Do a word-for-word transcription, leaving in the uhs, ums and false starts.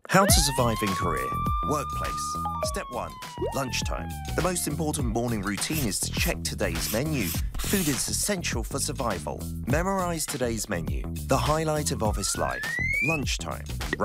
How to survive in Korea. Workplace. Step one. Lunchtime. The most important morning routine is to check today's menu. Food is essential for survival. Memorize today's menu. The highlight of office life. Lunchtime.